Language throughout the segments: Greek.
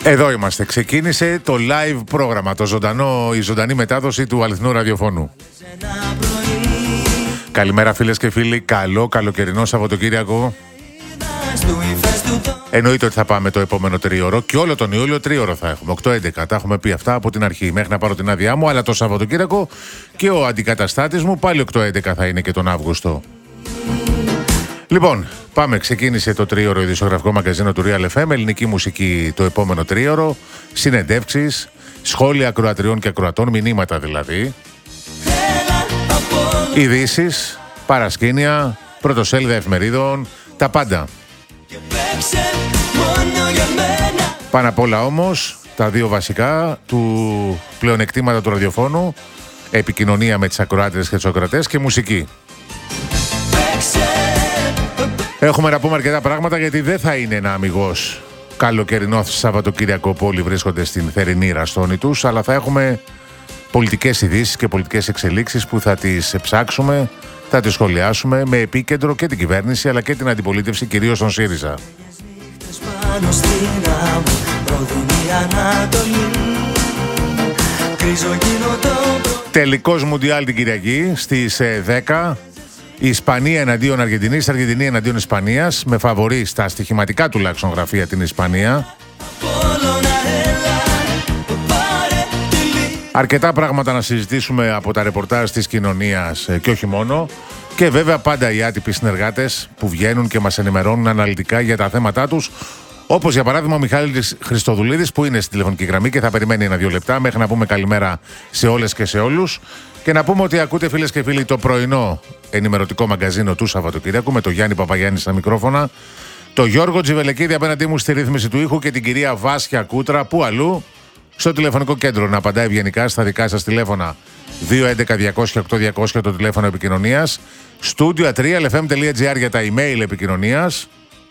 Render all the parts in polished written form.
Εδώ είμαστε. Ξεκίνησε το live πρόγραμμα, η ζωντανή μετάδοση του αληθινού ραδιοφώνου. Καλημέρα φίλες και φίλοι, καλό καλοκαιρινό Σαββατοκύριακο. Εννοείται ότι θα πάμε το επόμενο τρίωρο και όλο τον Ιούλιο τρίωρο θα έχουμε. 8-11, τα έχουμε πει αυτά από την αρχή μέχρι να πάρω την άδειά μου, αλλά το Σαββατοκύριακο και ο αντικαταστάτης μου πάλι 8-11 θα είναι και τον Αύγουστο. Λοιπόν, πάμε. Ξεκίνησε το τρίωρο ειδησιογραφικό μαγκαζίνο του Real FM, ελληνική μουσική το επόμενο τρίωρο, συνεντεύξεις, σχόλια ακροατριών και ακροατών, μηνύματα δηλαδή, ειδήσεις, παρασκήνια, πρωτοσέλιδα εφημερίδων, τα πάντα. Πάνω απ' όλα όμως, τα δύο βασικά του πλεονεκτήματα του ραδιοφώνου, επικοινωνία με τις ακροάτριες και τους ακροατές και μουσική. Έχουμε να πούμε αρκετά πράγματα γιατί δεν θα είναι ένα αμιγώς καλοκαιρινό Σαββατοκύριακο που όλοι βρίσκονται στην θερινή ραστόνη τους, αλλά θα έχουμε πολιτικές ειδήσεις και πολιτικές εξελίξεις που θα τις ψάξουμε, θα τις σχολιάσουμε με επίκεντρο και την κυβέρνηση αλλά και την αντιπολίτευση, κυρίως τον ΣΥΡΙΖΑ. Τελικός Μουντιάλ την Κυριακή στις 10. Η Ισπανία εναντίον Αργεντινής, Αργεντινή εναντίον Ισπανίας, με φαβορί στα στοιχηματικά τουλάχιστον γραφεία την Ισπανία. Αρκετά πράγματα να συζητήσουμε από τα ρεπορτάζ της κοινωνίας και όχι μόνο. Και βέβαια πάντα οι άτυποι συνεργάτες που βγαίνουν και μας ενημερώνουν αναλυτικά για τα θέματά τους. Όπως για παράδειγμα ο Μιχάλης Χριστοδουλίδης που είναι στη τηλεφωνική γραμμή και θα περιμένει 1-2 λεπτά μέχρι να πούμε καλημέρα σε όλες και σε όλους. Και να πούμε ότι ακούτε φίλες και φίλοι το πρωινό ενημερωτικό μαγκαζίνο του Σαββατοκύριακου με τον Γιάννη Παπαγιάννη στα μικρόφωνα, το Γιώργο Τζιβελεκίδη απέναντί μου στη ρύθμιση του ήχου και την κυρία Βάσια Κούτρα που αλλού στο τηλεφωνικό κέντρο να απαντάει ευγενικά στα δικά σας τηλέφωνα 211-200-8200 το τηλέφωνο επικοινωνίας, studio@realfm.gr για τα email επικοινωνίας.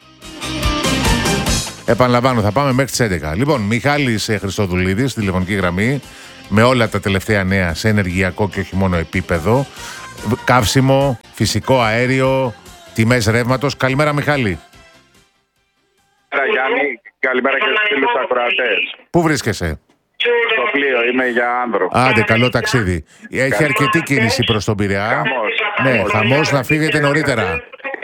Επαναλαμβάνω, θα πάμε μέχρι τις 11. Λοιπόν, Μιχάλης Χριστοδουλίδης στη τηλεφωνική γραμμή με όλα τα τελευταία νέα σε ενεργειακό και όχι μόνο επίπεδο, καύσιμο, φυσικό αέριο, τιμές ρεύματος. Καλημέρα Μιχάλη. Καλημέρα Γιάννη, καλημέρα και στους φίλους ακροατές. Πού βρίσκεσαι? Στο πλοίο, είμαι για Άνδρο. Άντε, καλό ταξίδι. Έχει αρκετή κίνηση προς τον Πειραιά. Ναι, χαμός να φύγετε νωρίτερα.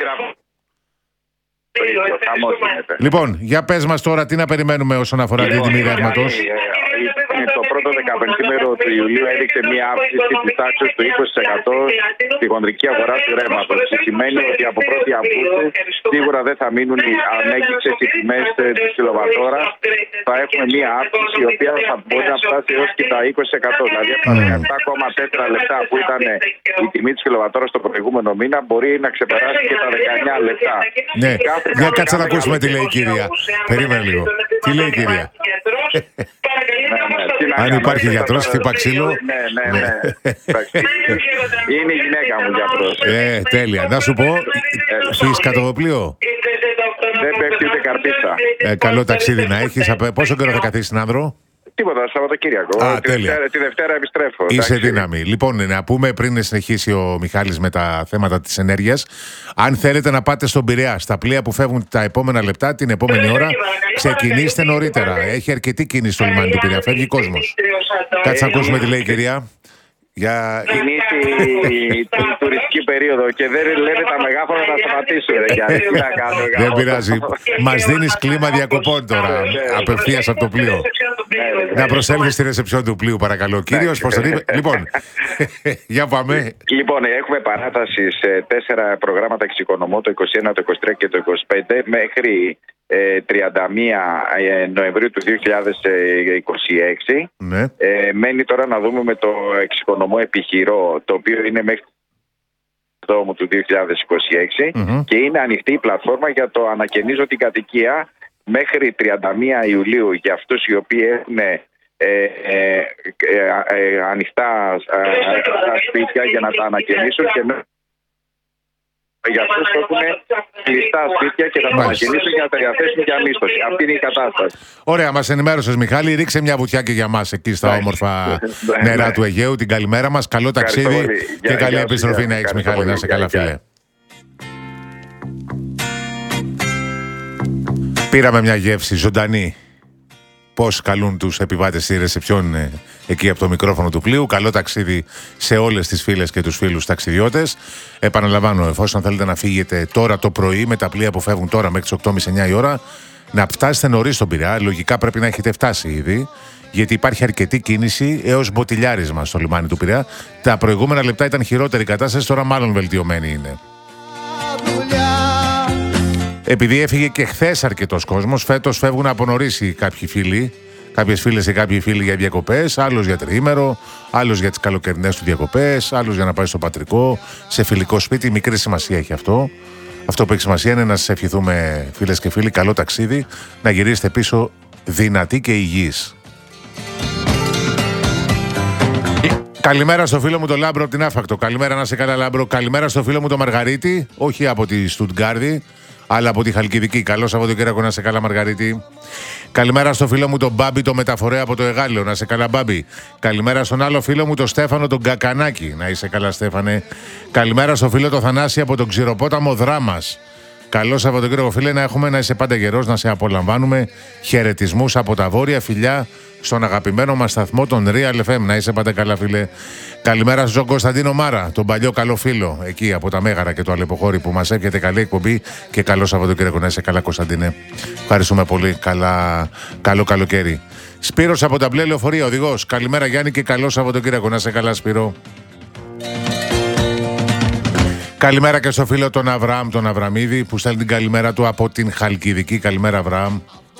Λοιπόν, για πες μας τώρα τι να περιμένουμε όσον αφορά την τιμή ρεύματος. Το πρώτο 15μέρο του Ιουλίου έδειξε μία αύξηση της τάξης του 20% στη χονδρική αγορά του ρεύματος. Σημαίνει ότι από 1η Αυγούστου σίγουρα δεν θα μείνουν οι ανέγγιξες οι τιμές της κιλοβατόρα. Θα έχουμε μία αύξηση η οποία θα μπορεί να φτάσει έως και τα 20%. Δηλαδή από τα 17,4 λεπτά που ήταν η τιμή της κιλοβατόρας το προηγούμενο μήνα μπορεί να ξεπεράσει και τα 19 λεπτά. Ναι, για κάτσε να ακούσουμε τι λέει η κυρία. Περίμενε λίγο. Τι λέει η κυρία? Αν υπάρχει γιατρός, χτύπα ξύλο. Ναι. Είναι η γυναίκα μου γιατρός. Τέλεια. Να σου πω, φύγεις κατοβοπλίο? Δεν πέφτει ούτε καρπίτσα. Καλό ταξίδι να έχεις. Πόσο καιρό θα καθίσεις στην Άνδρο? Τίποτα, Σαββατοκύριακο. Τη Δευτέρα επιστρέφω. Είσαι δύναμη. Λοιπόν, να πούμε πριν συνεχίσει ο Μιχάλης με τα θέματα της ενέργειας, αν θέλετε να πάτε στον Πειραιά, στα πλοία που φεύγουν τα επόμενα λεπτά, την επόμενη ώρα, ξεκινήστε νωρίτερα. Έχει αρκετή κίνηση στο λιμάνι του Πειραιά. Φεύγει κόσμος. Κάτσε να ακούσουμε τι λέει η κυρία. Κινήσει την τουριστική περίοδο και δεν λένε τα μεγάφωνα να σταματήσουν. Δεν πειράζει. Μας δίνεις κλίμα διακοπών τώρα, απευθείας από το πλοίο. Να προσέλθεις στη ρεσεψιόν του πλοίου, παρακαλώ. Κύριος, πώς τον είπε? Λοιπόν, για πάμε. Λοιπόν, έχουμε παράταση σε 4 προγράμματα εξοικονομώ, το 21, το 23 και το 25, μέχρι 31 Νοεμβρίου του 2026. Ναι. Μένει τώρα να δούμε με το εξοικονομώ επιχειρώ, το οποίο είναι μέχρι το του 2026 και είναι ανοιχτή η πλατφόρμα για το ανακαινίζω την κατοικία μέχρι 31 Ιουλίου για αυτούς οι οποίοι έχουν ανοιχτά σπίτια για να τα ανακαινήσουν και για αυτούς που έχουν κλειστά σπίτια και θα τα ανακαινήσουν για να τα διαθέσουν για μίσθωση. Αυτή είναι η κατάσταση. Ωραία, μας ενημέρωσες Μιχάλη. Ρίξε μια βουτιά και για μας εκεί στα όμορφα νερά του Αιγαίου. Την καλημέρα μας. Καλό ταξίδι και καλή επιστροφή να έχεις, Μιχάλη. Να είσαι καλά, φίλε. Πήραμε μια γεύση ζωντανή πώς καλούν τους επιβάτες στη ρεσεψιόν εκεί από το μικρόφωνο του πλοίου. Καλό ταξίδι σε όλες τις φίλες και τους φίλους ταξιδιώτες. Επαναλαμβάνω, εφόσον θέλετε να φύγετε τώρα το πρωί με τα πλοία που φεύγουν τώρα μέχρι τις 8.30-9 η ώρα, να φτάσετε νωρίς στον Πειραιά. Λογικά πρέπει να έχετε φτάσει ήδη, γιατί υπάρχει αρκετή κίνηση έως μποτιλιάρισμα στο λιμάνι του Πειραιά. Τα προηγούμενα λεπτά ήταν χειρότερη η κατάσταση, τώρα μάλλον βελτιωμένη είναι. Επειδή έφυγε και χθες αρκετός κόσμος, φέτος φεύγουν από νωρίς κάποιοι φίλοι, κάποιες φίλες και κάποιοι φίλοι για διακοπές, άλλος για τριήμερο, άλλος για τις καλοκαιρινές του διακοπές, άλλος για να πάει στο πατρικό, σε φιλικό σπίτι. Μικρή σημασία έχει αυτό. Αυτό που έχει σημασία είναι να σας ευχηθούμε, φίλες και φίλοι, καλό ταξίδι, να γυρίσετε πίσω δυνατοί και υγιείς. Καλημέρα στο φίλο μου το Λάμπρο από την Άφακτο. Καλημέρα, να είσαι καλά, Λάμπρο. Καλημέρα στο φίλο μου το Μαργαρίτη, όχι από τη Στουτγκάρδη, αλλά από τη Χαλκιδική. Καλό Σαββατοκύριακο, να είσαι καλά, Μαργαρίτη. Καλημέρα στο φίλο μου τον Μπάμπη, το μεταφορέα από το Εγάλεο. Να είσαι καλά, Μπάμπη. Καλημέρα στον άλλο φίλο μου τον Στέφανο τον Κακανάκη. Να είσαι καλά, Στέφανε. Καλημέρα στο φίλο το Θανάση από τον Ξηροπόταμο Δράμας. Καλό Σαββατοκύριακο, φίλε, να έχουμε, να είσαι πάντα γερός, να σε απολαμβάνουμε. Χαιρετισμούς από τα βόρεια, φιλιά στον αγαπημένο μας σταθμό, τον Real FM. Να είσαι πάντα καλά, φίλε. Καλημέρα στον Κωνσταντίνο Μάρα, τον παλιό καλό φίλο εκεί από τα Μέγαρα και το Αλεποχώρι, που μας εύχεται καλή εκπομπή και καλό Σαββατοκύριακο. Να είσαι καλά, Κωνσταντίνε. Ευχαριστούμε πολύ. Καλό καλοκαίρι. Σπύρος από τα μπλε λεωφορεία, οδηγός. Καλημέρα, Γιάννη, και καλό Σαββατοκύριακο. Να είσαι καλά, Σπύρο. Καλημέρα και στο φίλο τον Αβραάμ, τον Αβραμίδη, που στέλνει την καλημέρα του από την Χαλκιδική. Καλημέρα, Αβραάμ.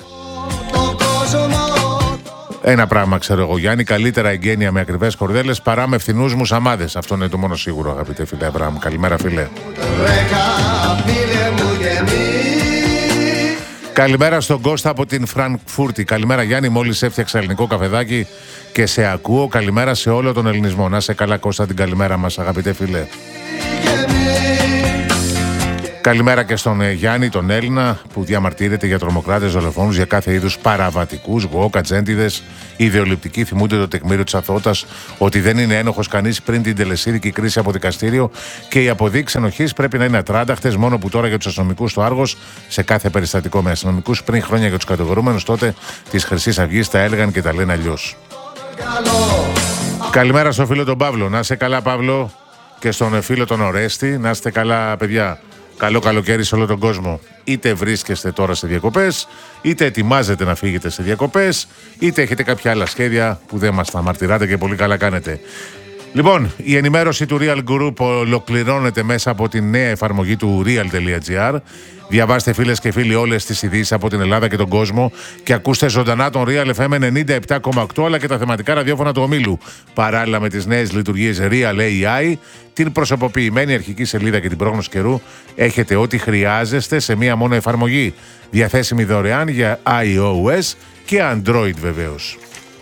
Ένα πράγμα ξέρω εγώ, Γιάννη, καλύτερα εγγένεια με ακριβές κορδέλες παρά με φθηνούς μουσαμάδες. Αυτό είναι το μόνο σίγουρο, αγαπητέ φίλε Αβραάμ. Καλημέρα, φίλε. Καλημέρα στον Κώστα από την Φραγκφούρτη. Καλημέρα, Γιάννη, μόλις έφτιαξα ελληνικό καφεδάκι και σε ακούω. Καλημέρα σε όλο τον ελληνισμό. Να σε καλά, Κώστα, την καλημέρα μας, αγαπητέ φίλε. Καλημέρα και στον Γιάννη, τον Έλληνα, που διαμαρτύρεται για τρομοκράτες, δολοφόνους, για κάθε είδους παραβατικούς, γουόκατζέντιδες, ιδεολειπτικοί. Θυμούνται το τεκμήριο της αθωότητας, ότι δεν είναι ένοχος κανείς πριν την τελεσίδικη κρίση από δικαστήριο και οι αποδείξεις ενοχής πρέπει να είναι ατράνταχτες, μόνο που τώρα για τους αστυνομικούς στο Άργος, σε κάθε περιστατικό με αστυνομικούς, πριν χρόνια για τους κατηγορούμενους τότε της Χρυσής Αυγής, τα έλεγαν και τα λένε αλλιώς. Καλημέρα στον φίλο τον Παύλο. Να είσαι καλά, Παύλο, και στον φίλο τον Ορέστη. Να είστε καλά, παιδιά. Καλό καλοκαίρι σε όλο τον κόσμο. Είτε βρίσκεστε τώρα σε διακοπές, είτε ετοιμάζετε να φύγετε σε διακοπές, είτε έχετε κάποια άλλα σχέδια που δεν μας τα μαρτυράτε και πολύ καλά κάνετε. Λοιπόν, η ενημέρωση του Real Group ολοκληρώνεται μέσα από τη νέα εφαρμογή του real.gr. Διαβάστε, φίλες και φίλοι, όλες τις ειδήσεις από την Ελλάδα και τον κόσμο και ακούστε ζωντανά τον Real FM 97,8 αλλά και τα θεματικά ραδιόφωνα του ομίλου. Παράλληλα με τις νέες λειτουργίες Real AI, την προσωποποιημένη αρχική σελίδα και την πρόγνωση καιρού, έχετε ό,τι χρειάζεστε σε μία μόνο εφαρμογή. Διαθέσιμη δωρεάν για iOS και Android βεβαίως.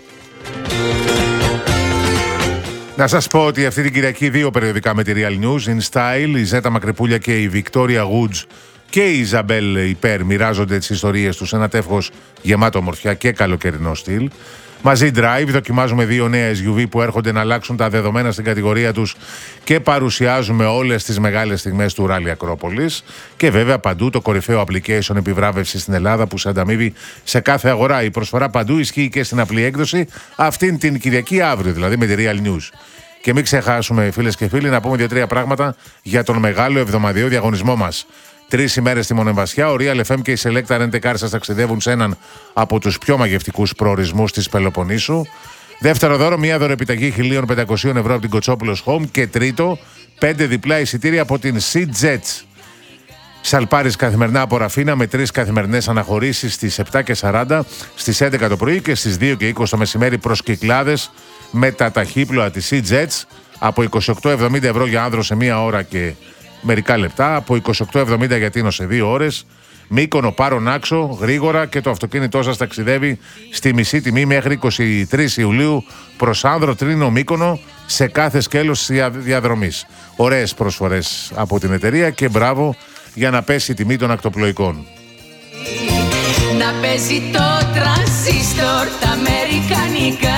Να σας πω ότι αυτή την Κυριακή δύο περιοδικά με τη Real News, In Style, η Ζέτα Μακρυπούλια και η Victoria Woods και η Ιζαμπέλ Υπέρ μοιράζονται τις ιστορίες τους, ένα τεύχος γεμάτο ομορφιά και καλοκαιρινό στυλ. Μαζί Drive δοκιμάζουμε δύο νέα SUV που έρχονται να αλλάξουν τα δεδομένα στην κατηγορία τους και παρουσιάζουμε όλες τις μεγάλες στιγμές του Rally Ακρόπολης. Και βέβαια παντού το κορυφαίο application επιβράβευση στην Ελλάδα που σε ανταμείβει σε κάθε αγορά. Η προσφορά παντού ισχύει και στην απλή έκδοση αυτήν την Κυριακή, αύριο δηλαδή, με τη Real News. Και μην ξεχάσουμε, φίλες και φίλοι, να πούμε 2-3 πράγματα για τον μεγάλο εβδομαδιαίο διαγωνισμό μας. 3 ημέρες στη Μονεμβασιά, ο Real FM και η Selecta Rent Car σας ταξιδεύουν σε έναν από τους πιο μαγευτικούς προορισμούς της Πελοποννήσου. Δεύτερο δώρο, μια δωρεπιταγή 1.500 ευρώ από την Κοτσόπουλος Home. Και τρίτο, 5 διπλά εισιτήρια από την Sea Jets. Σαλπάρις καθημερινά από Ραφίνα με 3 καθημερινές αναχωρήσεις στις 7:40, στις 11 το πρωί και στις 2:20 το μεσημέρι προς Κυκλάδες με τα ταχύπλοα της Sea Jets από 28,70 ευρώ για άνδρο σε 1 ώρα και μερικά λεπτά, από 28,70 για τίνο σε 2 ώρες. Μύκονο, Πάρον, Άξο, γρήγορα, και το αυτοκίνητό σας ταξιδεύει στη μισή τιμή μέχρι 23 Ιουλίου προς Άνδρο, Τρίνο, Μύκονο σε κάθε σκέλος της διαδρομής. Ωραίες προσφορές από την εταιρεία και μπράβο για να πέσει η τιμή των ακτοπλοϊκών. Να παίζει το τρανσίστορ, τα αμερικανικά.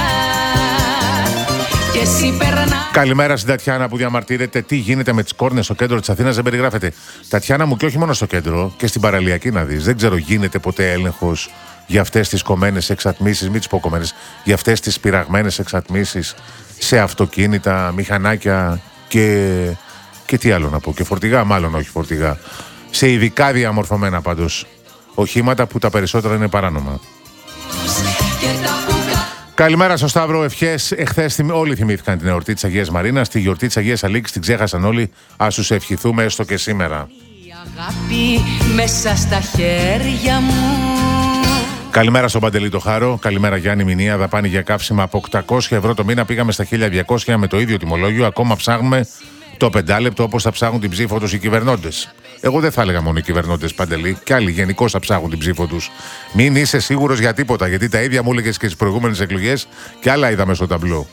Καλημέρα στην Τατιάνα που διαμαρτύρεται τι γίνεται με τις κόρνες στο κέντρο της Αθήνας. Δεν περιγράφεται. Τατιάνα μου, και όχι μόνο στο κέντρο, και στην παραλιακή να δεις. Δεν ξέρω, γίνεται ποτέ έλεγχος για αυτές τις κομμένες εξατμίσεις, μην τις πω κομμένες, για αυτές τις πειραγμένες εξατμίσεις σε αυτοκίνητα, μηχανάκια και τι άλλο να πω, και φορτηγά, μάλλον όχι φορτηγά, σε ειδικά διαμορφωμένα πάντως οχήματα που τα περισσότερα είναι παράνομα. Καλημέρα στο Σταύρο, ευχές. Εχθές όλοι θυμήθηκαν την εορτή της Αγίας Μαρίνας, τη γιορτή της Αγίας Αλίκης την ξέχασαν όλοι. Ας τους ευχηθούμε έστω και σήμερα. Η αγάπη μέσα στα χέρια μου. Καλημέρα στον Παντελή το Χάρο. Καλημέρα Γιάννη Μηνία. Δαπάνη για καύσιμα από 800 ευρώ το μήνα. Πήγαμε στα 1200 με το ίδιο τιμολόγιο. Ακόμα ψάχνουμε το 5 λεπτό όπως θα ψάχνουν την ψήφο τους οι κυβερνώντες. Εγώ δεν θα έλεγα μόνο οι κυβερνώντες, Παντελή. Κι άλλοι γενικώς θα ψάχνουν την ψήφο τους. Μην είσαι σίγουρος για τίποτα. Γιατί τα ίδια μου έλεγες και στις προηγούμενες εκλογές και άλλα είδαμε στο ταμπλό.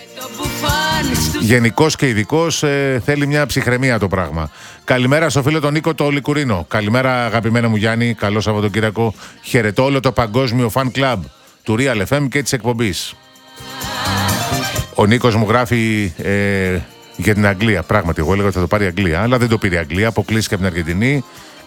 Γενικώς και ειδικώς θέλει μια ψυχραιμία το πράγμα. Καλημέρα στο φίλο τον Νίκο το Λικουρίνο. Καλημέρα αγαπημένα μου Γιάννη. Καλό Σαββατοκύριακο. Χαιρετώ όλο το παγκόσμιο fan club του Real FM και της εκπομπής. Ο Νίκος μου γράφει για την Αγγλία. Πράγματι, εγώ έλεγα ότι θα το πάρει η Αγγλία, αλλά δεν το πήρε η Αγγλία. Αποκλείστηκε από την Αργεντινή.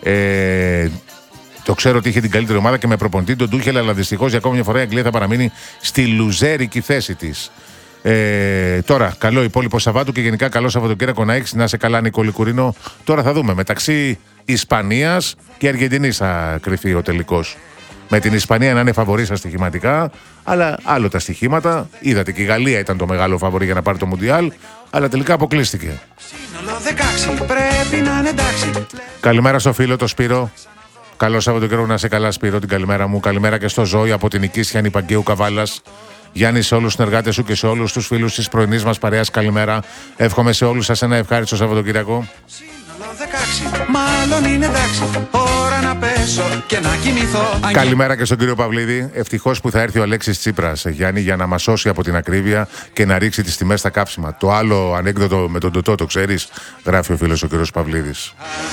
Το ξέρω ότι είχε την καλύτερη ομάδα και με προπονητή τον Τούχελ, αλλά δυστυχώς για ακόμη μια φορά η Αγγλία θα παραμείνει στη λουζέρικη θέση της. Τώρα, καλό υπόλοιπο Σαββάτου και γενικά καλό Σαββατοκύριακο να έχεις. Να είσαι καλά, Νίκο Λικουρίνο. Τώρα θα δούμε. Μεταξύ Ισπανίας και Αργεντινής θα κρυφεί ο τελικός. Με την Ισπανία να είναι φαβορί στα στοιχηματικά, αλλά άλλο τα στοιχήματα. Είδατε και η Γαλλία ήταν το μεγάλο φαβορί για να πάρει το Μουντιάλ, αλλά τελικά αποκλείστηκε. 16, πρέπει να είναι εντάξει. Καλημέρα στο φίλο το Σπύρο. Καλό Σαββατοκύριακο να είσαι καλά, Σπύρο, την καλημέρα μου. Καλημέρα και στο Ζώη από την Οικίσια Νηπαγκαίου Καβάλας. Γιάννη, σε όλους τους συνεργάτες σου και σε όλους τους φίλους της πρωινής μας παρέας, καλημέρα. Εύχομαι σε όλους σας ένα ευχάριστο Σαββατοκύριακο. Μάλλον είναι εντάξει, ώρα να πέσω και να κοιμηθώ. Καλημέρα και στον κύριο Παυλίδη. Ευτυχώς που θα έρθει ο Αλέξης Τσίπρας, Γιάννη, για να μας σώσει από την ακρίβεια και να ρίξει τις τιμές στα κάψιμα. Το άλλο ανέκδοτο με τον Τωτό, το ξέρεις, γράφει ο φίλος ο κύριος Παυλίδης.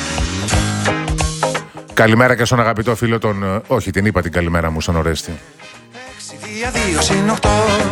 Καλημέρα και στον αγαπητό φίλο τον. Όχι, την είπα την καλημέρα μου στον Ορέστη. 2 συν 8,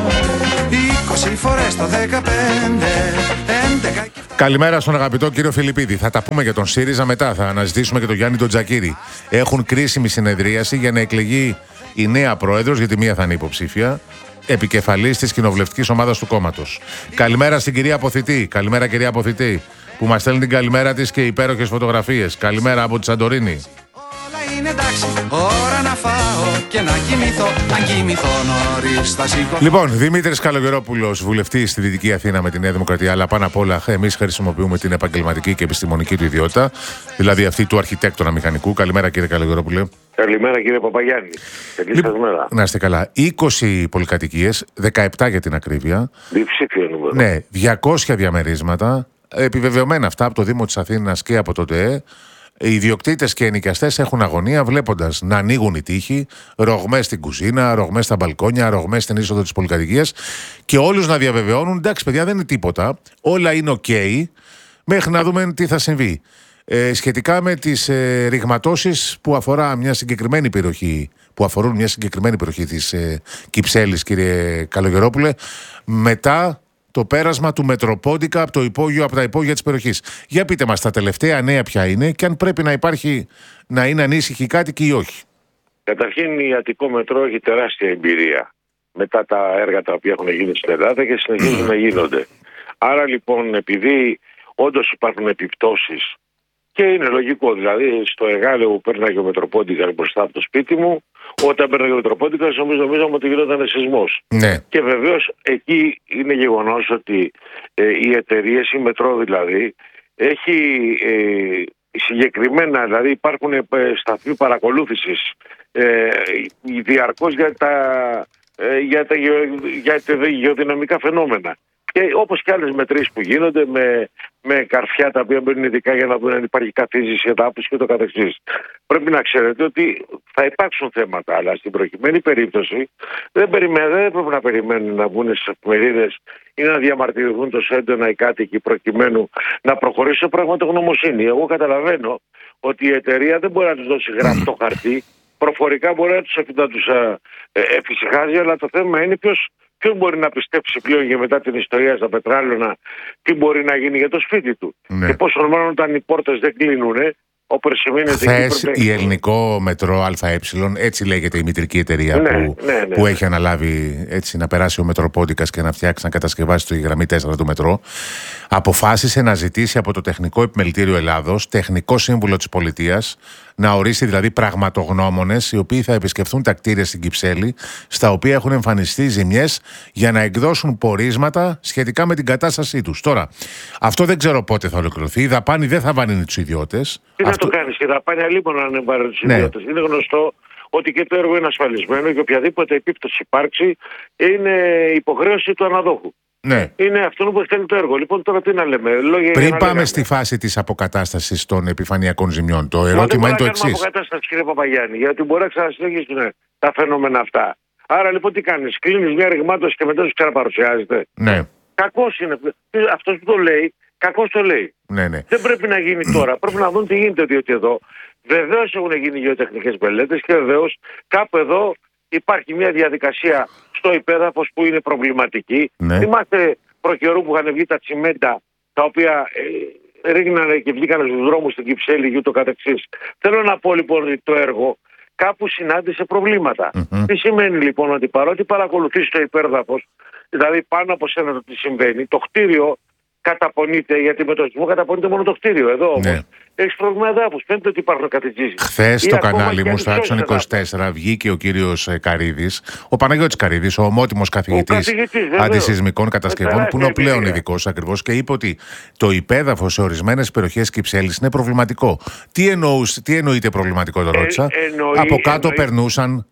20 φορές το 15, 11... Καλημέρα στον αγαπητό κύριο Φιλιππίδη. Θα τα πούμε για τον ΣΥΡΙΖΑ μετά. Θα αναζητήσουμε και τον Γιάννη τον Τζακίρη. Έχουν κρίσιμη συνεδρίαση για να εκλεγεί η νέα πρόεδρος, γιατί μία θα είναι υποψήφια, επικεφαλής της κοινοβουλευτικής ομάδας του κόμματος. Καλημέρα στην κυρία Αποθητή. Καλημέρα κυρία Αποθητή, που μας στέλνει την καλημέρα της και υπέροχες φωτογραφίες. Καλημέρα από τη Σαντορίνη. Είναι εντάξει, ώρα να φάω και να κοιμηθώ. Αν κοιμηθώ νωρίς θα σηκωθώ. Λοιπόν, Δημήτρης Καλογερόπουλος, βουλευτής στη Δυτική Αθήνα με τη Νέα Δημοκρατία, αλλά πάνω απ' όλα εμείς χρησιμοποιούμε την επαγγελματική και επιστημονική του ιδιότητα, δηλαδή αυτή του αρχιτέκτονα μηχανικού. Καλημέρα κύριε Καλογερόπουλε. Καλημέρα κύριε Παπαγιάννη. Καλή σας μέρα. Να είστε καλά. 20 πολυκατοικίες, 17 για την ακρίβεια. Διψήφιο νούμερο. Ναι, 200 διαμερίσματα, επιβεβαιωμένα αυτά από το Δήμο της Αθήνας και από το ΤΕΕ. Οι ιδιοκτήτες και οι ενοικιαστές έχουν αγωνία βλέποντας να ανοίγουν οι τοίχοι, ρογμές στην κουζίνα, ρογμές στα μπαλκόνια, ρογμές στην είσοδο της πολυκατοικίας και όλους να διαβεβαιώνουν: εντάξει, παιδιά, δεν είναι τίποτα. Όλα είναι OK, μέχρι να δούμε τι θα συμβεί. Σχετικά με τις ρηγματώσεις που αφορά μια συγκεκριμένη περιοχή, που αφορούν μια συγκεκριμένη περιοχή της Κυψέλης, κύριε Καλογερόπουλε, μετά το πέρασμα του Μετροπόντικα από τα υπόγεια της περιοχής. Για πείτε μας τα τελευταία νέα ποια είναι και αν πρέπει να υπάρχει, να είναι ανήσυχοι κάτοικοι ή όχι. Καταρχήν η Αττικό Μετρό έχει τεράστια εμπειρία μετά τα έργα τα οποία έχουν γίνει στην Ελλάδα και συνεχίζουν να γίνονται. Άρα λοιπόν, επειδή όντως υπάρχουν επιπτώσεις και είναι λογικό, δηλαδή στο Εγάλεο που πέρναγε ο Μετροπόντικα μπροστά από το σπίτι μου, όταν πέρναγε ο Μετροπόντικα, νομίζαμε ότι γινόταν σεισμός. Ναι. Και βεβαίως εκεί είναι γεγονός ότι οι εταιρείες, η Μετρό δηλαδή, έχει συγκεκριμένα, δηλαδή υπάρχουν σταθμοί παρακολούθησης διαρκώς για τα γεωδυναμικά φαινόμενα. Και όπως και άλλες μετρήσεις που γίνονται με καρφιά τα οποία μπαίνουν ειδικά για να δουν αν υπάρχει καθίζηση, εδάφους και το καθεξής. Πρέπει να ξέρετε ότι θα υπάρξουν θέματα, αλλά στην προκειμένη περίπτωση δεν πρέπει να περιμένουν να βγουν στις εφημερίδες ή να διαμαρτυρηθούν τόσο έντονα οι κάτοικοι προκειμένου να προχωρήσει πραγματογνωμοσύνη. Εγώ καταλαβαίνω ότι η εταιρεία δεν μπορεί να τους δώσει γραπτό χαρτί, προφορικά μπορεί να τους εφησυχάζει, αλλά το θέμα είναι ποιος μπορεί να πιστέψει πλέον και μετά την ιστορία στα πετράλαινα τι μπορεί να γίνει για το σπίτι του. Ναι. Και πόσο μάλλον όταν οι πόρτες δεν κλείνουν, Όπως σημαίνει χθες η Ελληνικό Μετρό ΑΕ, έτσι λέγεται η μητρική εταιρεία που έχει αναλάβει έτσι να περάσει ο Μετροπόντικας και να φτιάξει, να κατασκευάσει τη γραμμή 4 του μετρό, αποφάσισε να ζητήσει από το Τεχνικό Επιμελητήριο Ελλάδος, τεχνικό σύμβουλο της πολιτείας, να ορίσει δηλαδή πραγματογνώμονες οι οποίοι θα επισκεφθούν τα κτίρια στην Κυψέλη, στα οποία έχουν εμφανιστεί ζημιές, για να εκδώσουν πορίσματα σχετικά με την κατάστασή τους. Τώρα, αυτό δεν ξέρω πότε θα ολοκληρωθεί. Η δαπάνη δεν θα βαρύνει τους ιδιώτες. Τι θα το κάνεις, η δαπάνη αλίμονα να είναι βαρύνει τους ιδιώτες. Είναι γνωστό ότι και το έργο είναι ασφαλισμένο και οποιαδήποτε επίπτωση υπάρξει είναι υποχρέωση του αναδόχου. Ναι. Είναι αυτό που εκτελεί το έργο. Λοιπόν, τώρα τι να λέμε. Πριν πάμε στη φάση της αποκατάστασης των επιφανειακών ζημιών, το ερώτημα είναι το εξής. Δεν αποκατάσταση, κύριε Παπαγιάννη, γιατί μπορεί να ξανασυνεχίσουν τα φαινόμενα αυτά. Άρα λοιπόν τι κάνεις, κλείνεις μια ρηγμάτωση και μετά σου ξαναπαρουσιάζεται. Ναι. Κακός είναι. Αυτός που το λέει, κακός το λέει. Ναι. Δεν πρέπει να γίνει τώρα. Πρέπει να δουν τι γίνεται, διότι εδώ βεβαίως έχουν γίνει γεωτεχνικές μελέτες και βεβαίως κάπου εδώ υπάρχει μια διαδικασία στο υπέδαφος που είναι προβληματική. Ναι. Θυμάστε προκαιρού που είχαν βγει τα τσιμέντα τα οποία ρίγνανε και βγήκαν στους δρόμους στην Κυψέλη και ούτω καθεξής. Θέλω να πω λοιπόν ότι το έργο κάπου συνάντησε προβλήματα. Τι σημαίνει λοιπόν, ότι παρότι παρακολουθείς το υπέδαφος, δηλαδή πάνω από σένα το τι συμβαίνει, το κτίριο καταπονείται, γιατί με το σεισμό καταπονείται μόνο το κτίριο. Εδώ όμως έχεις πρόβλημα εδάφους. Φαίνεται ότι υπάρχουν καταιτήσεις. Χθες στο κανάλι μου, στο Άξον 24, βγήκε ο κύριος Καρίδης, ο Παναγιώτης Καρίδης, ο ομότιμος καθηγητής αντισεισμικών κατασκευών, που είναι ο πλέον ειδικός ακριβώς, και είπε ότι το υπέδαφος σε ορισμένες περιοχές Κυψέλης είναι προβληματικό. Τι εννοείται προβληματικό, το ρώτησα. Από κάτω περνούσαν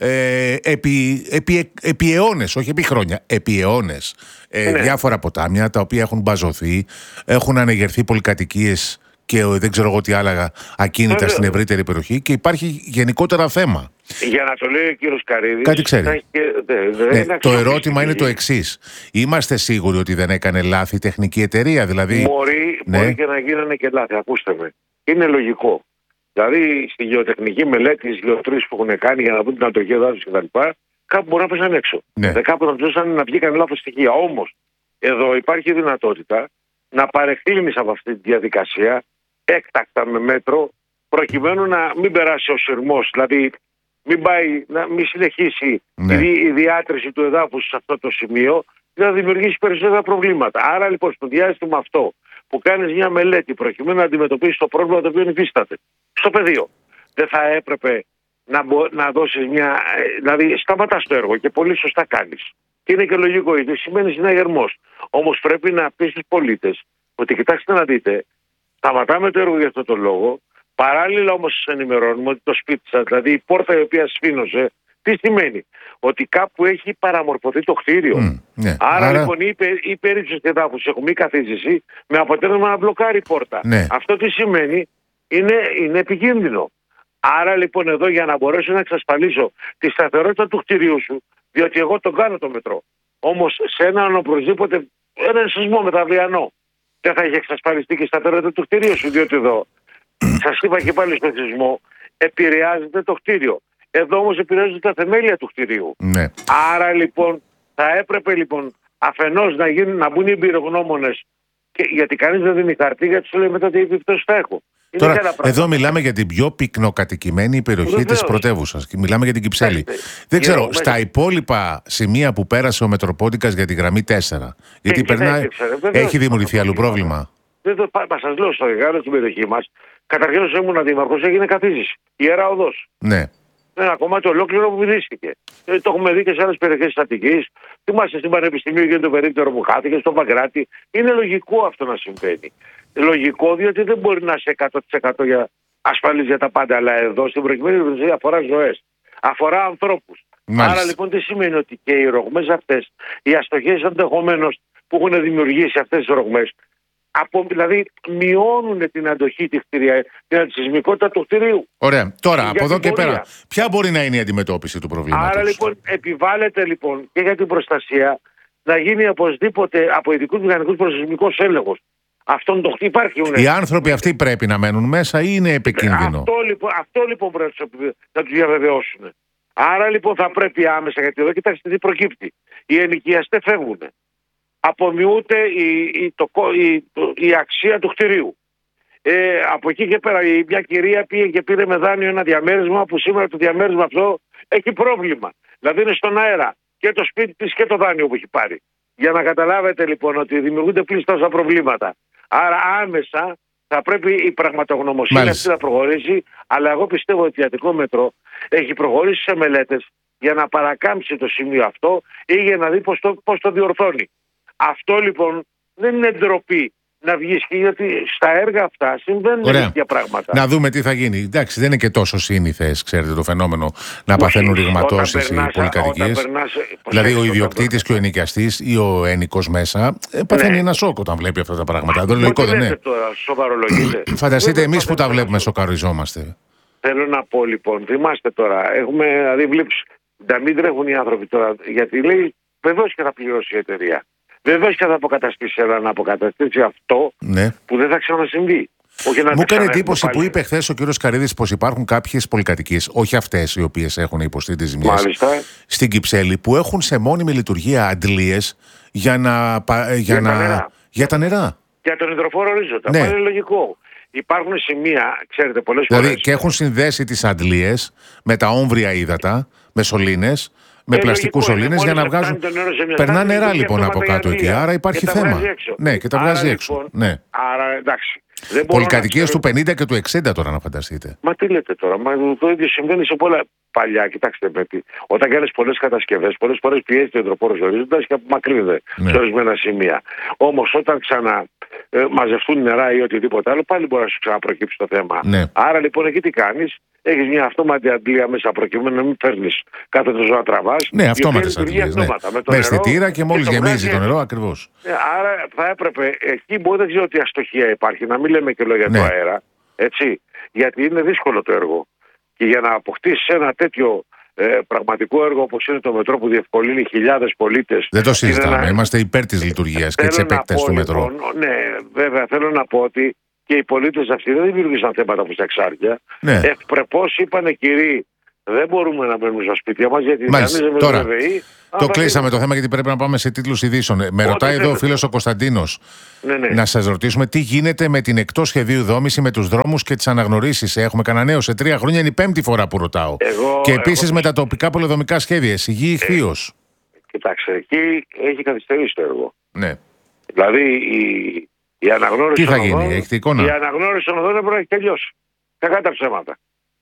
επί αιώνες, όχι επί χρόνια, επί αιώνες, διάφορα ποτάμια τα οποία έχουν μπαζωθεί, έχουν ανεγερθεί πολυκατοικίες και δεν ξέρω εγώ τι άλλα ακίνητα στην ευρύτερη περιοχή, και υπάρχει γενικότερα θέμα. Για να το λέει ο κύριος Καρίδης, κάτι ξέρει. Το ερώτημα είναι το εξής. Είμαστε σίγουροι ότι δεν έκανε λάθη η τεχνική εταιρεία? Δηλαδή, μπορεί και να γίνανε και λάθη, ακούστε με. Είναι λογικό. Δηλαδή στη γεωτεχνική μελέτη, τις γεωτρήσεις που έχουν κάνει για να δουν την αντοχή εδάφους κτλ., κάπου μπορεί να πέσαν έξω. Κάπου να ψώσαν να βγήκαν λάθος στοιχεία. Όμως εδώ υπάρχει δυνατότητα να παρεκκλίνεις από αυτή τη διαδικασία έκτακτα με μέτρο, προκειμένου να μην περάσει ο σειρμός, δηλαδή μην συνεχίσει η διάτρηση του εδάφους σε αυτό το σημείο και να δημιουργήσει περισσότερα προβλήματα. Άρα λοιπόν στο διάστημα αυτό που κάνεις μια μελέτη προκειμένου να αντιμετωπίσεις το πρόβλημα το οποίο υφίσταται στο πεδίο, δεν θα έπρεπε να δώσεις μια. Δηλαδή, σταματάς το έργο και πολύ σωστά κάνεις. Και είναι και λογικό, γιατί σημαίνει συναγερμός. Όμως πρέπει να πεις στους πολίτες ότι κοιτάξτε να δείτε, σταματάμε το έργο για αυτό το λόγο. Παράλληλα όμως σας ενημερώνουμε ότι το σπίτι σας, δηλαδή η πόρτα η οποία σφήνωσε, τι σημαίνει? Ότι κάπου έχει παραμορφωθεί το κτίριο. Άρα λοιπόν η περίπτωση εδάφους έχουμε καθίζηση με αποτέλεσμα να μπλοκάρει η πόρτα. Αυτό τι σημαίνει? Είναι επικίνδυνο. Άρα λοιπόν εδώ, για να μπορέσω να εξασφαλίσω τη σταθερότητα του κτιρίου σου, διότι εγώ τον κάνω το μετρό, όμως σε έναν οπωσδήποτε έναν σεισμό μεταβιανό δεν θα έχει εξασφαλιστεί και η σταθερότητα του κτιρίου σου, διότι εδώ σας είπα και πάλι στο σεισμό επηρεάζεται το κτίριο. Εδώ όμως επηρεάζονται τα θεμέλια του κτιρίου. Άρα λοιπόν θα έπρεπε λοιπόν αφενός να μπουν οι εμπειρογνώμονες, γιατί κανείς δεν δίνει χαρτί, γιατί σου λέει μετά τι επιπτώσεις θα έχω. Τώρα, εδώ μιλάμε για την πιο πυκνοκατοικημένη περιοχή της πρωτεύουσας. Μιλάμε για την Κυψέλη. Δεν ξέρω, στα υπόλοιπα σημεία που πέρασε ο Μετροπόντικας για τη γραμμή 4, γιατί έχει δημιουργηθεί άλλο πρόβλημα. Μα σας λέω, στο Γεγάρο, στην περιοχή μας, καταρχήν όσο ήμουν δήμαρχος, έγινε καθίζηση. Ιερά οδός. Ένα κομμάτι ολόκληρο που βυθίστηκε. Το έχουμε δει και σε άλλες περιοχές της Αττικής. Θυμάστε, στην Πανεπιστημίου γίνεται το περίπτερο που χάθηκε, στο Παγκράτη. Είναι λογικό αυτό να συμβαίνει. Λογικό, διότι δεν μπορεί να είσαι 100% ασφαλής για τα πάντα. Αλλά εδώ στην προκειμένη περίπτωση αφορά ζωές. Αφορά ανθρώπους. Άρα λοιπόν τι σημαίνει? Ότι και οι ρογμές αυτές, οι αστοχές ενδεχομένως που έχουν δημιουργήσει αυτές τις ρογμές, δηλαδή μειώνουν την αντοχή, την αντισεισμικότητα του κτηρίου. Ωραία. Τώρα, από εδώ και πέρα, ποια μπορεί να είναι η αντιμετώπιση του προβλήματος? Άρα λοιπόν επιβάλλεται λοιπόν και για την προστασία να γίνει οπωσδήποτε από ειδικούς μηχανικούς προσεισμικός έλεγχος. Οι άνθρωποι αυτοί πρέπει να μένουν μέσα ή είναι επικίνδυνο? Αυτό λοιπόν πρέπει να τους διαβεβαιώσουν. Άρα λοιπόν θα πρέπει άμεσα, γιατί εδώ κοιτάξτε τι προκύπτει. Οι ενοικιαστές φεύγουν. Απομειούται η αξία του κτηρίου. Από εκεί και πέρα μια κυρία πήγε και πήρε με δάνειο ένα διαμέρισμα που σήμερα το διαμέρισμα αυτό έχει πρόβλημα. Δηλαδή είναι στον αέρα και το σπίτι της και το δάνειο που έχει πάρει. Για να καταλάβετε λοιπόν ότι δημιουργούνται πλήρως τόσα προβλήματα. Άρα άμεσα θα πρέπει η πραγματογνωμοσύνη αυτή να προχωρήσει, αλλά εγώ πιστεύω ότι το ιατρικό μέτρο έχει προχωρήσει σε μελέτες για να παρακάμψει το σημείο αυτό ή για να δει πώς το διορθώνει. Αυτό λοιπόν δεν είναι ντροπή να βγεις, γιατί στα έργα αυτά συμβαίνουν τέτοια πράγματα. Να δούμε τι θα γίνει. Εντάξει, δεν είναι και τόσο σύνηθες, ξέρετε, το φαινόμενο να παθαίνουν ρηγματώσεις οι πολυκατοικίες. Δηλαδή ο ιδιοκτήτης και ο ενοικιαστής ή ο ενοικός μέσα παθαίνει ένα σοκ όταν βλέπει αυτά τα πράγματα. Δεν λογικό δεν είναι. Φανταστείτε εμείς που τα βλέπουμε σοκαριζόμαστε. Θέλω να πω λοιπόν, θυμάστε τώρα, έχουμε δηλαδή βλήψει να μην τρέχουν οι άνθρωποι τώρα, γιατί λέει βεβαίως και θα πληρώσει η εταιρεία. Βεβαίως και θα αποκαταστήσει, αλλά να αποκαταστήσει αυτό που δεν θα ξανασυμβεί. Μου έκανε εντύπωση που είπε χθες ο κύριος Καρύδης πως υπάρχουν κάποιες πολυκατοικίες, όχι αυτές οι οποίες έχουν υποστεί τις ζημιές, στην Κυψέλη, που έχουν σε μόνιμη λειτουργία αντλίες για τα νερά. Για τον υδροφόρο ορίζοντα. Ναι. Είναι λογικό. Υπάρχουν σημεία, ξέρετε, πολλές φορές. Δηλαδή και έχουν συνδέσει τις αντλίες με τα όμβρια ύδατα, με σωλήνες, με πλαστικούς σωλήνες για να βγάζουν. Περνά νερά λοιπόν από κάτω εκεί. Άρα υπάρχει θέμα. Ναι, και τα βγάζει έξω. Ναι. Άρα εντάξει. Πολυκατοικίες του 50 και του 60 τώρα να φανταστείτε. Μα τι λέτε τώρα, το ίδιο συμβαίνει σε πολλά παλιά. Κοιτάξτε, όταν κάνεις πολλές κατασκευές, πολλές φορές πιέζεται ο υδροπόρος ορίζοντας και απομακρύνεται σε ορισμένα σημεία. Όμως όταν μαζευτούν νερά ή οτιδήποτε άλλο, πάλι μπορεί να σου ξαναπροκύψει το θέμα. Ναι. Άρα λοιπόν εκεί τι κάνεις, έχεις μια αυτόματη αντλία μέσα προκειμένου να μην φέρνεις κάθε τόσο να τραβάς. Ναι, αυτόματες αντλίες. Με αισθητήρα και μόλις γεμίζει το νερό ακριβώς. Άρα θα έπρεπε, εκεί μπορεί δεν ξέρω τι αστοχία υπάρχει, να μην λέμε και λόγια του αέρα, έτσι, γιατί είναι δύσκολο το έργο. Και για να αποκτήσεις ένα τέτοιο πραγματικό έργο όπως είναι το μετρό που διευκολύνει χιλιάδες πολίτες. Δεν το συζητάμε. Είμαστε υπέρ της λειτουργίας και της επέκτασης του μετρό. Ναι, βέβαια θέλω να πω ότι και οι πολίτες αυτοί δεν δημιουργήσαν θέματα από στα εξάρτια. Ναι. Ευπρεπώς είπανε κύριοι, δεν μπορούμε να μένουμε στα σπίτια μας γιατί τώρα το κλείσαμε το θέμα γιατί πρέπει να πάμε σε τίτλους ειδήσεων. Με ρωτάει εδώ ο φίλος ο Κωνσταντίνος να σας ρωτήσουμε τι γίνεται με την εκτός σχεδίου δόμηση, με τους δρόμους και τις αναγνωρίσεις. Έχουμε κανένα νέο σε 3 χρόνια, είναι η 5η φορά που ρωτάω. Και επίσης με τα τοπικά πολεοδομικά σχέδια, εισηγεί ηχθείως. Κοιτάξτε, εκεί έχει καθυστερήσει το έργο. Ναι. Δηλαδή η αναγνώριση. Τι θα γίνει, έχετε εικόνα? Η αναγνώριση των οδών έχει τελειώσει. Κακά τα ψέματα.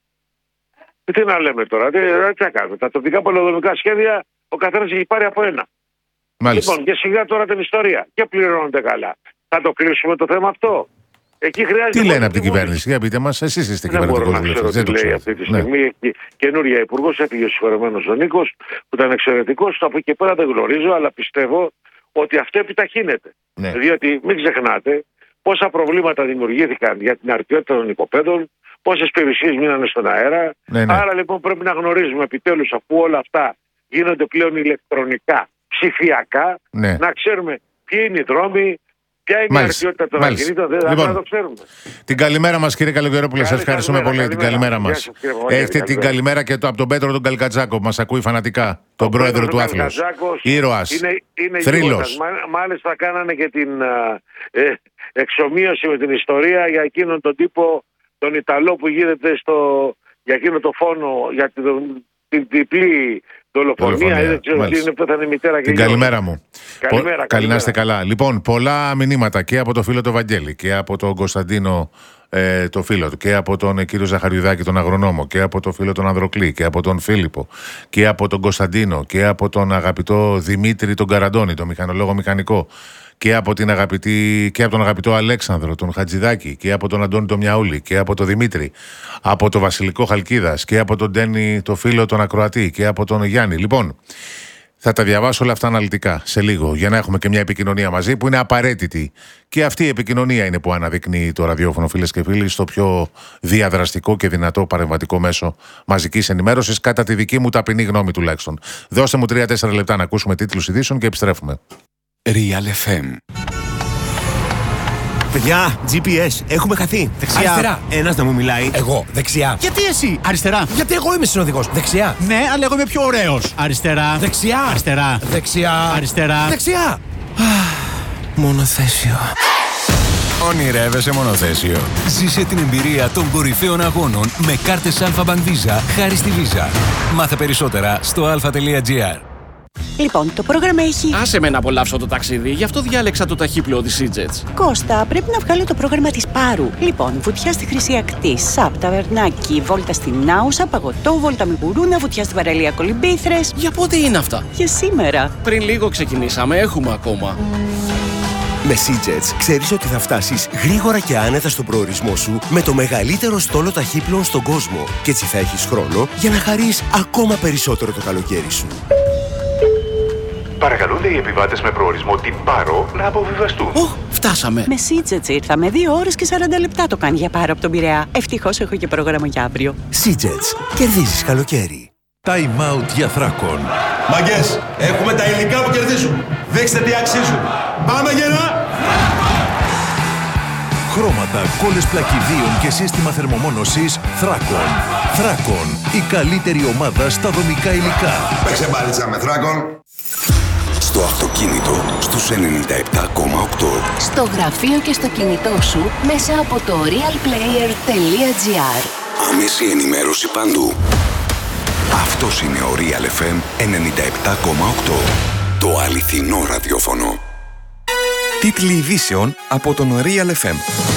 Τι να λέμε τώρα, τι θα κάνουμε. Τα τοπικά πολεοδομικά σχέδια ο καθένας έχει πάρει από ένα. Μάλιστα. Λοιπόν, και σιγά τώρα την ιστορία. Και πληρώνονται καλά. Θα το κλείσουμε το θέμα αυτό. Εκεί χρειάζεται. Τι λένε από την κυβέρνηση, για πείτε μας, εσείς είστε κυβερνητικός βουλευτής. Δεν το ξέρω. Αυτή τη στιγμή καινούρια υπουργός, έφυγε ο συγχωρεμένος ο Νίκος, που ήταν εξαιρετικός. Από εκεί και πέρα δεν γνωρίζω, αλλά πιστεύω ότι αυτό επιταχύνεται. Ναι. Διότι μην ξεχνάτε πόσα προβλήματα δημιουργήθηκαν για την αρτιότητα των οικοπαίδων, πόσες περιουσίες μείνανε στον αέρα. Ναι. Άρα λοιπόν πρέπει να γνωρίζουμε επιτέλους, αφού όλα αυτά γίνονται πλέον ηλεκτρονικά, ψηφιακά, να ξέρουμε ποιοι είναι οι δρόμοι, ποια είναι η αρτιότητα των ακινήτων. Δεν θα το ξέρουμε. Την καλημέρα μας κύριε Καλογερόπουλε, σας ευχαριστούμε πολύ. Την καλημέρα μας. Έχετε την καλημέρα και από τον Πέτρο τον Καλκατζάκο που μας ακούει φανατικά, τον πρόεδρο του Άθλος. Ήρωας, θρύλος. Μάλιστα κάνανε και την εξομοίωση με την ιστορία για εκείνον τον τύπο, τον Ιταλό που γίνεται για εκείνο το φόνο, για την διπλή δολοφονία. Δεν ξέρω τι είναι, πέθανε η μητέρα και την καλημέρα μου. Καλή να είστε καλά. Λοιπόν, πολλά μηνύματα και από το φίλο του Βαγγέλη και από τον Κωνσταντίνο το φίλο του και από τον κύριο Ζαχαριουδάκη τον αγρονόμο και από τον φίλο τον Ανδροκλή και από τον Φίλιππο και από τον Κωνσταντίνο και από τον αγαπητό Δημήτρη τον Καραντώνη, τον μηχανολόγο μηχανικό και από τον αγαπητό Αλέξανδρο, τον Χατζηδάκη και από τον Αντώνη τον Μιαούλη και από τον Δημήτρη, από τον Βασιλικό Χαλκίδας και από τον Ντένι το φίλο τον Ακροατή και από τον Γιάννη. Λοιπόν, θα τα διαβάσω όλα αυτά αναλυτικά σε λίγο για να έχουμε και μια επικοινωνία μαζί που είναι απαραίτητη. Και αυτή η επικοινωνία είναι που αναδεικνύει το ραδιόφωνο, φίλες και φίλοι, στο πιο διαδραστικό και δυνατό παρεμβατικό μέσο μαζικής ενημέρωσης, κατά τη δική μου ταπεινή γνώμη τουλάχιστον. Δώστε μου 3-4 λεπτά να ακούσουμε τίτλους ειδήσεων και επιστρέφουμε. Real FM. Παιδιά, GPS, έχουμε χαθεί. Δεξιά. Αριστερά. Ένας να μου μιλάει. Εγώ. Δεξιά. Γιατί εσύ? Αριστερά. Γιατί εγώ είμαι συνοδηγός. Δεξιά. Ναι, αλλά εγώ είμαι πιο ωραίος. Αριστερά. Δεξιά. Αριστερά. Δεξιά. Αριστερά. Δεξιά. Μονοθέσιο. Ονειρεύεσαι μονοθέσιο? Ζήσε την εμπειρία των κορυφαίων αγώνων με κάρτες Alpha Bank Visa χάρη στη Visa. Μάθε περισσότερα στο alpha.gr. Λοιπόν, το πρόγραμμα έχει... Άσε με να απολαύσω το ταξίδι, γι' αυτό διάλεξα το ταχύπλοο της EasyJet. Κώστα, πρέπει να βγάλω το πρόγραμμα της Πάρου. Λοιπόν, βουτιά στη Χρυσή Ακτή, ΣΑΠ, ταβερνάκι, βόλτα στην Άουσα, παγωτό, βόλτα με γουρούνα, βουτιά στην παραλία Κολυμπήθρες. Για πότε είναι αυτά? Για σήμερα. Πριν λίγο ξεκινήσαμε, έχουμε ακόμα. Με EasyJet ξέρεις ότι θα φτάσεις γρήγορα και άνετα στον προορισμό σου με το μεγαλύτερο στόλο ταχύπλων στον κόσμο. Και έτσι θα έχεις χρόνο για να χαρείς ακόμα περισσότερο το καλοκαίρι σου. Παρακαλούνται οι επιβάτες με προορισμό την Πάρο να αποβιβαστούν. Φτάσαμε. Με EasyJet ήρθαμε. 2 ώρες και 40 λεπτά το κάνει για Πάρο από τον Πειραιά. Ευτυχώς έχω και πρόγραμμα για αύριο. EasyJet. Κερδίζεις καλοκαίρι. Time out για Θράκον. Μαγκές, έχουμε τα υλικά που κερδίζουν. Δείξτε τι αξίζουν. Πάμε γερά! Χρώματα, κόλλες πλακιδίων και σύστημα θερμομόνωσης Θράκον. Θράκον, η καλύτερη ομάδα στα δομικά υλικά. Παίξε μπάλιτσα με Θράκον. Στο αυτοκίνητο στους 97,8. Στο γραφείο και στο κινητό σου μέσα από το realplayer.gr. Άμεση ενημέρωση παντού. Αυτός είναι ο Real FM 97,8. Το αληθινό ραδιόφωνο. Τίτλοι ειδήσεων από τον Real FM.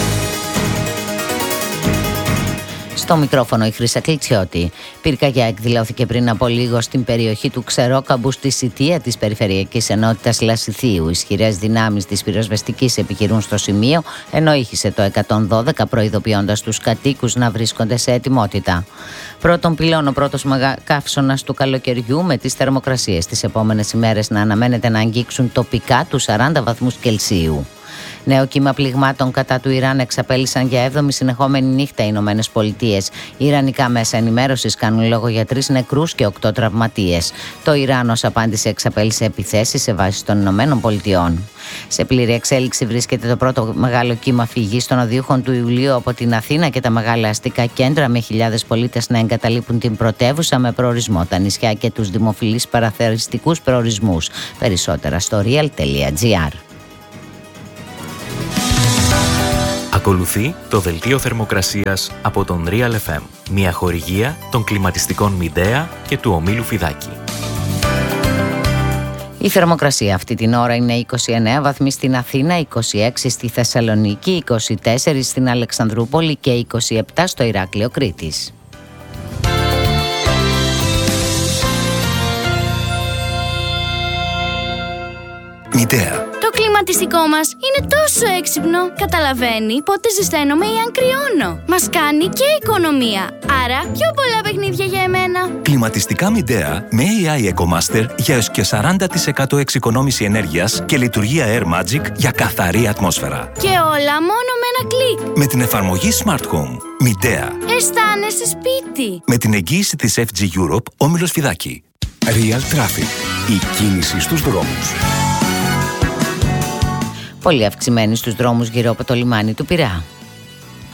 Στο μικρόφωνο η Χρύσα Κλιτσιώτη. Πυρκαγιά εκδηλώθηκε πριν από λίγο στην περιοχή του Ξερόκαμπου στη Σιτία της Περιφερειακής Ενότητας Λασιθίου. Ισχυρές δυνάμεις της πυροσβεστικής επιχειρούν στο σημείο, ενώ ήχησε το 112 προειδοποιώντας τους κατοίκους να βρίσκονται σε ετοιμότητα. Πρώτον πυλών ο πρώτος καύσωνας του καλοκαιριού, με τις θερμοκρασίες τις επόμενες ημέρες να αναμένεται να αγγίξουν τοπικά τους 40 βαθμούς Κελσίου. Νέο κύμα πληγμάτων κατά του Ιράν εξαπέλυσαν για 7η συνεχόμενη νύχτα οι Ηνωμένες Πολιτείες. Ιρανικά μέσα ενημέρωσης κάνουν λόγο για 3 νεκρούς και 8 τραυματίες. Το Ιράν ως απάντηση εξαπέλυσε επιθέσεις σε βάσεις των Ηνωμένων Πολιτειών. Σε πλήρη εξέλιξη βρίσκεται το πρώτο μεγάλο κύμα φυγής των οδείουχων του Ιουλίου από την Αθήνα και τα μεγάλα αστικά κέντρα, με χιλιάδες πολίτες να εγκαταλείπουν την πρωτεύουσα με προορισμό τα νησιά και τους δημοφιλείς παραθεριστικούς προορισμούς. Περισσότερα στο real.gr. Ακολουθεί το δελτίο θερμοκρασίας από τον Real FM, μια χορηγία των κλιματιστικών Μιντέα και του ομίλου Φιδάκη. Η θερμοκρασία αυτή την ώρα είναι 29 βαθμοί στην Αθήνα, 26 στη Θεσσαλονίκη, 24 στην Αλεξανδρούπολη και 27 στο Ηράκλειο Κρήτης. Μιντέα. Το κλιματιστικό μας είναι τόσο έξυπνο. Καταλαβαίνει πότε ζεσταίνομαι ή αν κρυώνω. Μας κάνει και οικονομία. Άρα πιο πολλά παιχνίδια για εμένα. Κλιματιστικά Μιντέα με AI EcoMaster για έως και 40% εξοικονόμηση ενέργειας και λειτουργία Air Magic για καθαρή ατμόσφαιρα. Και όλα μόνο με ένα κλικ. Με την εφαρμογή Smart Home. Μιντέα. Αισθάνεσαι σπίτι. Με την εγγύηση της FG Europe, όμιλος Φιδάκη. Real Traffic. Η κίνηση στους δρόμους. Πολύ αυξημένη στους δρόμους γύρω από το λιμάνι του Πειραιά.